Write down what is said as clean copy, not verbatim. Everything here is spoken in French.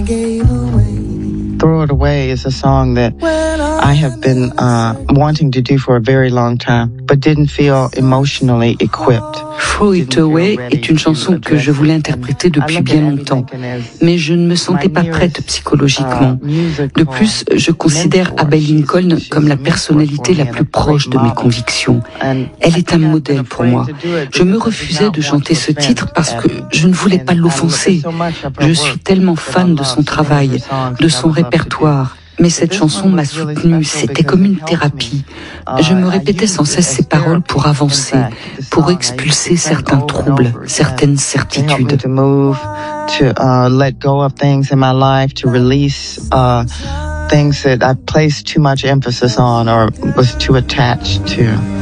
Throw It Away is a song that I have been wanting to do for a very long time, but didn't feel emotionally equipped. Throw It Away est une chanson que je voulais interpréter depuis bien longtemps, mais je ne me sentais pas prête psychologiquement. De plus, je considère Abbey Lincoln comme la personnalité la plus proche de mes convictions. Elle est un modèle pour moi. Je me refusais de chanter ce titre parce que je ne voulais pas l'offenser. Je suis tellement fan de son travail, de son répertoire. Mais cette chanson m'a soutenue, c'était comme une thérapie. Je me répétais sans cesse ces paroles pour avancer, pour expulser certains troubles, certaines certitudes. To let go of things in my life, to release things that I placed too much emphasis on or was too attached to.